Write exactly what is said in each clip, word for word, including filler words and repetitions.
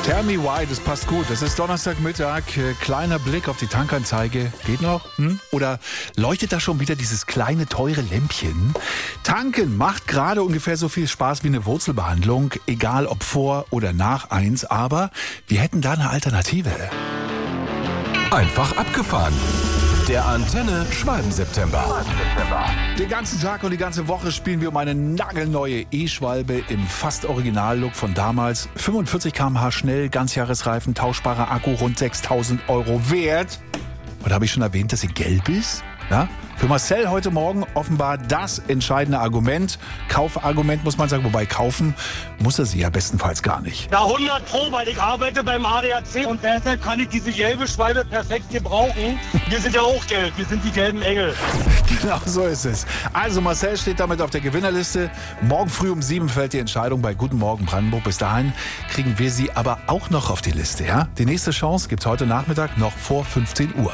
Tell me why, das passt gut. Das ist Donnerstagmittag. Kleiner Blick auf die Tankanzeige. Geht noch? Hm? Oder leuchtet da schon wieder dieses kleine, teure Lämpchen? Tanken macht gerade ungefähr so viel Spaß wie eine Wurzelbehandlung. Egal ob vor oder nach eins. Aber wir hätten da eine Alternative. Einfach abgefahren. Der Antenne Schwalben-September. Den ganzen Tag und die ganze Woche spielen wir um eine nagelneue E-Schwalbe im fast Original-Look von damals. fünfundvierzig Kilometer pro Stunde schnell, Ganzjahresreifen, tauschbarer Akku, rund sechstausend Euro wert. Und habe ich schon erwähnt, dass sie gelb ist? Ja? Für Marcel heute Morgen offenbar das entscheidende Argument. Kaufargument muss man sagen, wobei kaufen muss er sie ja bestenfalls gar nicht. Ja, hundert Pro, weil ich arbeite beim A D A C und deshalb kann ich diese gelbe Schwalbe perfekt gebrauchen. Wir sind ja auch gelb, wir sind die gelben Engel. Genau so ist es. Also Marcel steht damit auf der Gewinnerliste. Morgen früh um sieben fällt die Entscheidung bei Guten Morgen Brandenburg. Bis dahin kriegen wir sie aber auch noch auf die Liste. Ja? Die nächste Chance gibt's heute Nachmittag noch vor fünfzehn Uhr.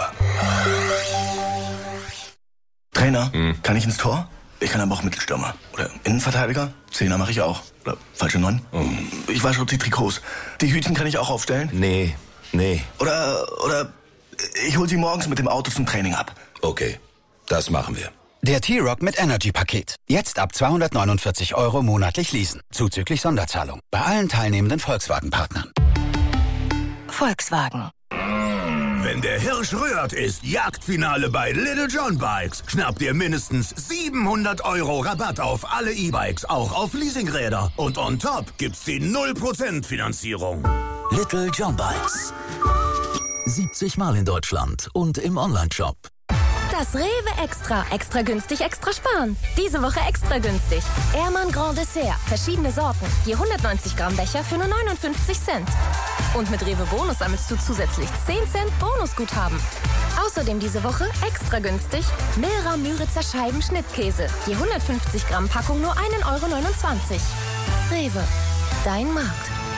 Trainer, hm. kann ich ins Tor? Ich kann aber auch Mittelstürmer. Oder Innenverteidiger? Zehner mache ich auch. Oder falsche Neun? Hm. Ich wasche auch die Trikots. Die Hütchen kann ich auch aufstellen? Nee, nee. Oder, oder ich hol sie morgens mit dem Auto zum Training ab. Okay, das machen wir. Der T-Rock mit Energy-Paket. Jetzt ab zweihundertneunundvierzig Euro monatlich leasen. Zuzüglich Sonderzahlung. Bei allen teilnehmenden Volkswagen-Partnern. Volkswagen. Wenn der Hirsch rührt, ist Jagdfinale bei Little John Bikes. Schnapp dir mindestens siebenhundert Euro Rabatt auf alle E-Bikes, auch auf Leasingräder. Und on top gibt's die null Prozent Finanzierung. Little John Bikes. siebzig Mal in Deutschland und im Onlineshop. Das Rewe Extra. Extra günstig, extra sparen. Diese Woche extra günstig. Ehrmann Grand Dessert. Verschiedene Sorten. Je hundertneunzig Gramm Becher für nur neunundfünfzig Cent. Und mit Rewe Bonus sammelst du zusätzlich zehn Cent Bonusguthaben. Außerdem diese Woche extra günstig Milra Müritzer Scheiben Schnittkäse. Je hundertfünfzig Gramm Packung nur ein Euro neunundzwanzig. Rewe. Dein Markt.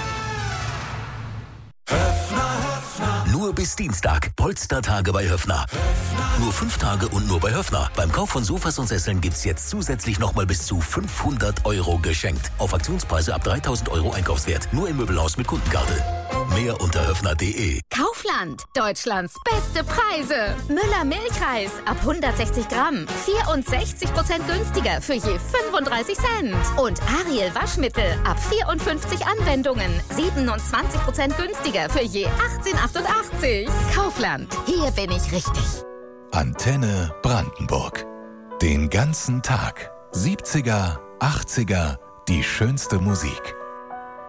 Nur bis Dienstag. Polstertage bei Höffner. Nur fünf Tage und nur bei Höffner. Beim Kauf von Sofas und Sesseln gibt's jetzt zusätzlich nochmal bis zu fünfhundert Euro geschenkt. Auf Aktionspreise ab dreitausend Euro Einkaufswert. Nur im Möbelhaus mit Kundenkarte. Mehr unter höffner punkt de. Kaufland. Deutschlands beste Preise. Müller Milchreis ab hundertsechzig Gramm. vierundsechzig Prozent günstiger für je fünfunddreißig Cent. Und Ariel Waschmittel ab vierundfünfzig Anwendungen. siebenundzwanzig Prozent günstiger für je achtzehn achtundachtzig. Kaufland. Hier bin ich richtig. Antenne Brandenburg. Den ganzen Tag. siebziger, achtziger, die schönste Musik.